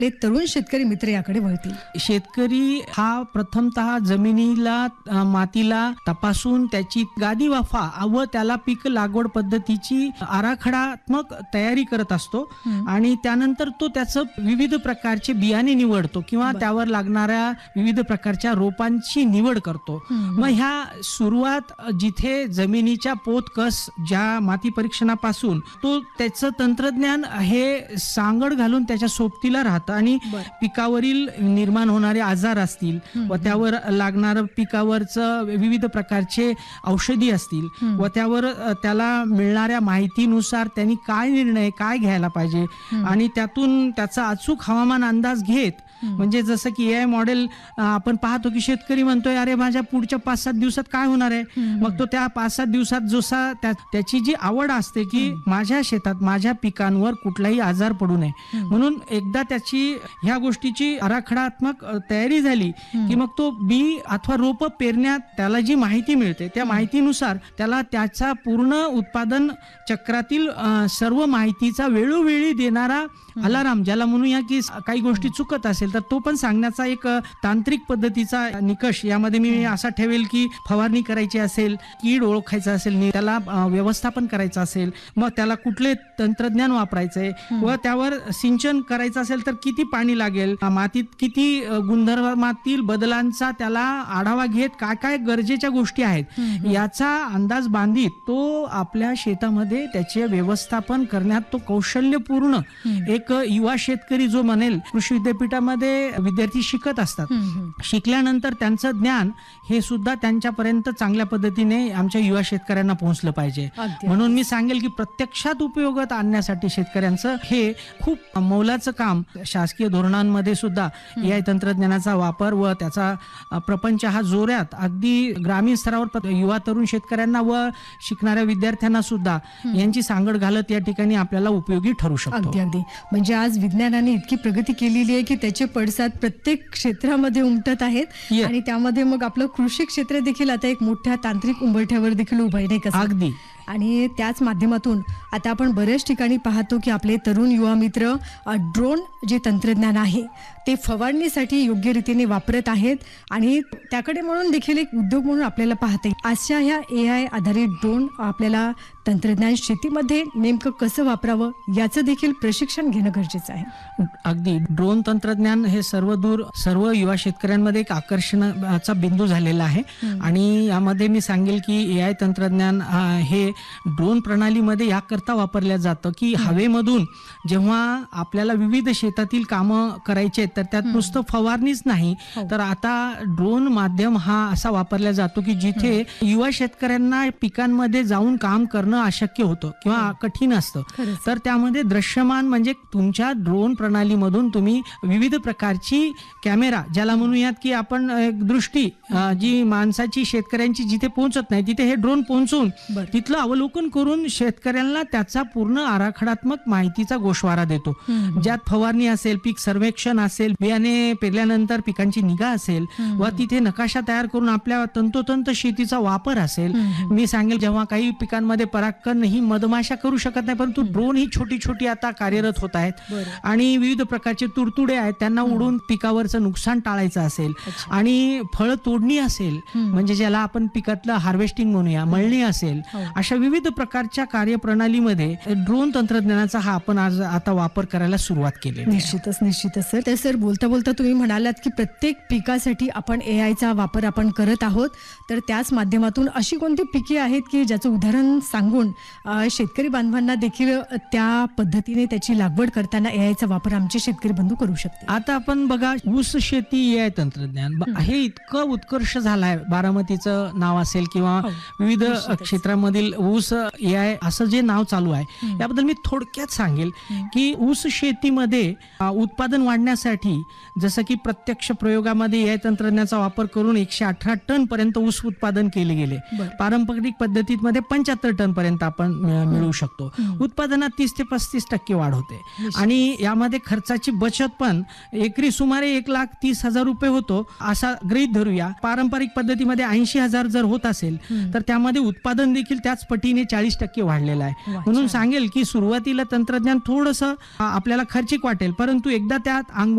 ते तरुण शेतकरी मित्र याकडे वळतील? शेतकरी हा प्रथमतः जमिनीला मातीला तपासून त्याची गादी वाफा व त्याला पीक लागवड पद्धतीची आराखडात्मक तयारी करत असतो आणि त्यानंतर तो त्याचं विविध प्रकारचे बियाणे निवडतो किंवा त्यावर लागणाऱ्या विविध प्रकारच्या रोपांची निवड करतो. मग ह्या सुरुवात जिथे जमिनीच्या पोत कस ज्या माती परीक्षणापासून तो त्याचं तंत्रज्ञान हे सांगड घालून त्याच्या सोबतीला राहतं आणि पिकावरील निर्माण होणारे आजार असतील व त्यावर लागणारं पिकावरचं विविध प्रकारचे औषधी असतील व त्यावर त्याला मिळणाऱ्या माहितीनुसार त्यांनी काय निर्णय काय घ्यायला पाहिजे आणि त्यातून त्याचा अचूक हवामान अंदाज घेत म्हणजे जसं की AI मॉडेल आपण पाहतो की शेतकरी म्हणतोय अरे माझ्या पुढच्या 5-7 दिवसात काय होणार आहे, मग तो त्या 5-7 दिवसात जसा त्याची जी आवड असते की माझ्या शेतात माझ्या पिकांवर कुठलाही आजार पडू नये म्हणून एकदा त्याची ह्या गोष्टीची आराखडात्मक तयारी झाली की मग तो बी अथवा रोप पेरण्यात त्याला जी माहिती मिळते त्या माहितीनुसार त्याला त्याचा पूर्ण उत्पादन चक्रातील सर्व माहितीचा वेळोवेळी देणारा अलाराम ज्याला म्हणूया की काही गोष्टी चुकत असेल तर तो पण सांगण्याचा एक तांत्रिक पद्धतीचा निकष यामध्ये मी असा ठेवेल की फवारणी करायची असेल, कीड ओळखायचा असेल, त्याला व्यवस्थापन करायचं असेल, मग त्याला कुठले तंत्रज्ञान वापरायचंय व त्यावर सिंचन करायचं असेल तर किती पाणी लागेल, मातीत किती गुणधर्मातील बदलांचा त्याला आढावा घेत काय काय गरजेच्या गोष्टी आहेत याचा अंदाज बांधित तो आपल्या शेतामध्ये त्याचे व्यवस्थापन करण्यात तो कौशल्यपूर्ण एक युवा शेतकरी जो म्हणेल कृषी विद्यापीठामध्ये विद्यार्थी शिकत असतात. शिकल्यानंतर त्यांचं ज्ञान हे सुद्धा त्यांच्यापर्यंत चांगल्या पद्धतीने आमच्या युवा शेतकऱ्यांना पोहोचलं पाहिजे. म्हणून मी सांगेल की प्रत्यक्षात उपयोगात आणण्यासाठी शेतकऱ्यांचं हे खूप मौलाचं काम शासकीय धोरणांमध्ये सुद्धा AI तंत्रज्ञानाचा वापर व त्याचा प्रपंच हा जोरात अगदी ग्रामीण स्तरावर युवा तरुण शेतकऱ्यांना व शिकणाऱ्या विद्यार्थ्यांना सुद्धा यांची सांगड घालत या ठिकाणी आपल्याला उपयोगी ठरू शकतो. अगदी अगदी म्हणजे आज विज्ञानाने इतकी प्रगती केलेली आहे की त्याचे पडसाद प्रत्येक क्षेत्रामध्ये उमटत आहेत आणि त्यामध्ये मग आपलं कृषी क्षेत्र देखील आता एक मोठ्या तांत्रिक उंबरठ्यावर देखील उभं आहे नाही का? अगदी. आणि त्याच माध्यमातून आता आपण बऱ्याच ठिकाणी पाहतो की आपले तरुण युवा मित्र ड्रोन जे तंत्रज्ञान आहे ते फवारणीसाठी योग्य रीतीने वापरत आहेत आणि त्याकडे म्हणून देखील एक उद्योग म्हणून आपल्याला पाहता येईल. अशा ह्या AI आधारित ड्रोन आपल्याला तंत्रज्ञान शेतीमध्ये नेमकं कसं वापरावं याचं देखील प्रशिक्षण घेणं गरजेचं आहे. अगदी. ड्रोन तंत्रज्ञान हे सर्व युवा शेतकऱ्यांमध्ये एक आकर्षणाचा बिंदू झालेला आहे आणि यामध्ये मी सांगेल की AI तंत्रज्ञान हे ड्रोन प्रणालीमध्ये याकरता वापरल्या जातं की हवेमधून जेव्हा आपल्याला विविध शेतातील कामं करायचे तर त्यात नुसतं फवारणीच नाही तर आता ड्रोन माध्यम हा असा वापरला जातो की जिथे युवा शेतकऱ्यांना पिकांमध्ये जाऊन काम करणं अशक्य होतं किंवा कठीण असतं तर त्यामध्ये दृश्यमान म्हणजे तुमच्या ड्रोन प्रणालीमधून तुम्ही विविध प्रकारची कॅमेरा ज्याला म्हणूयात की आपण एक दृष्टी जी माणसाची शेतकऱ्यांची जिथे पोहोचत नाही तिथे हे ड्रोन पोहोचून तिथलं अवलोकन करून शेतकऱ्यांना त्याचा पूर्ण आराखडात्मक माहितीचा गोषवारा देतो. ज्यात फवारणी असेल, पीक सर्वेक्षण असेल, बियाणे पेरल्यानंतर पिकांची निगा असेल व तिथे नकाशा तयार करून आपल्या तंतोतंत शेतीचा वापर असेल. मी सांगेल जेव्हा काही पिकांमध्ये परागकण ही मधमाशा करू शकत नाही परंतु ड्रोन ही छोटी छोटी आता कार्यरत होत आहेत आणि विविध प्रकारचे तुडतुडे आहेत त्यांना उडून पिकावरचं नुकसान टाळायचं असेल आणि फळ तोडणी असेल म्हणजे ज्याला आपण पिकातलं हार्वेस्टिंग म्हणूया, मळणी असेल, अशा विविध प्रकारच्या कार्यप्रणालीमध्ये ड्रोन तंत्रज्ञानाचा हा आपण आज आता वापर करायला सुरुवात केली. निश्चितच सर. तर सर बोलता बोलता तुम्ही म्हणालात की प्रत्येक पिकासाठी आपण AIचा वापर आपण करत आहोत तर त्याच माध्यमातून अशी कोणती पिके आहेत की ज्याचं उदाहरण सांगून शेतकरी बांधवांना देखील त्या पद्धतीने त्याची लागवड करताना AIचा वापर आमचे शेतकरी बंधू करू शकते? आता आपण बघा ऊस शेती AI तंत्रज्ञान हे इतकं उत्कर्ष झालंय. बारामतीचं नाव असेल किंवा विविध क्षेत्रामधील ऊस AI असं जे नाव चालू आहे याबद्दल मी थोडक्यात सांगेल की ऊस शेतीमध्ये उत्पादन वाढण्यासाठी जसं की प्रत्यक्ष प्रयोगामध्ये AI तंत्रज्ञानाचा वापर करून 118 टन पर्यंत ऊस उत्पादन केले गेले. पारंपरिक पद्धतीमध्ये 75 टन पर्यंत पर्यंत आपण मिळवू शकतो. उत्पादनात 30 ते 35% वाढ होते आणि यामध्ये खर्चाची बचत पण एकरी सुमारे 1,30,000 रुपये होतो असा गृहीत धरूया. पारंपरिक पद्धतीमध्ये 80,000 जर होत असेल तर त्यामध्ये उत्पादन देखील त्याच पटीने 40% वाढलेलं आहे. म्हणून सांगेल की सुरुवातीला तंत्रज्ञान थोडंसं आपल्याला खर्चिक वाटेल, परंतु एकदा त्यात